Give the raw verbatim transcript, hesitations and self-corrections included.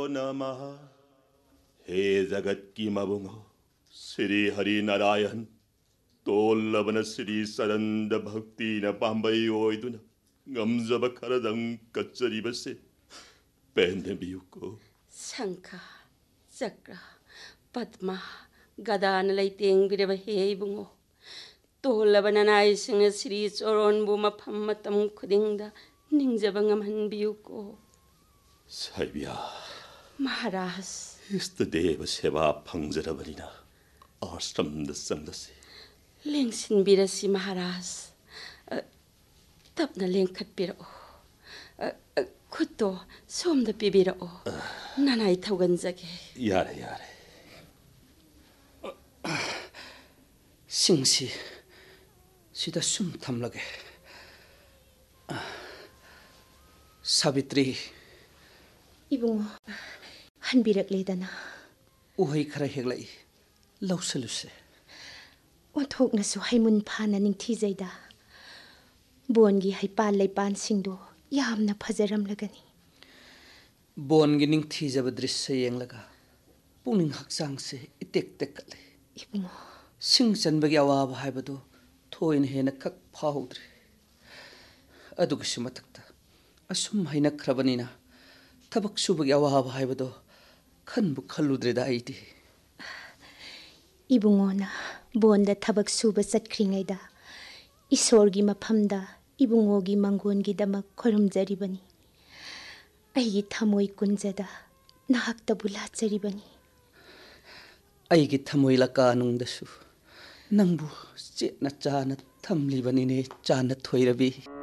नमः। हे जगत की मबुंगो श्री हरि नारायण तोल्लबन श्री सरंद भक्ति न पांबई ओइदुना ngamzaba karadang katsaribase pende biyuko Sangka Sakra Padma Gadana laiting bireba he bungo Tolabananay sing Sri Soron buma pamatam kudingda ningjabangam biyuko 사이비야 Maharaj 이스트데바 세바 방저라버리나 아스람드 쌍다시 Lengsin birasi Maharaj Tapna lengkat biro Kuto somda bibiro Nanay tawanzage 야래 야래 싱시 시다 숨 탐라게 사비트리 이봉호 한비락레다나 우하이 카라 헤글라이 라우슬루세 원톡나수 하이문 파나 닝티제이다 본기 하이판 레이판싱도 야함나 파자람라가니 본기 닝티자바 드리스 옌라가 푸닝 학상세 이텍텍칼레 이봉호 싱전በ기 아와바 하이바도 토인 헤나 칵 파우드리 아두그시 마탁다 아숨 하이나 크라바니나 타박 수버기 아와바 하이바도 칸부 칼루드레다 아이디 이봉호나 본다 타박 수바 삿크링에다 이소르기 마팜다 이봉호기 망곤기다막 거름자리바니 아이기 타모이 꾼자다 나학다부 라자리바니 아이기 타모이라 까농다수 낭부 찌나 짜나 탐리바니네 짜나 토이라비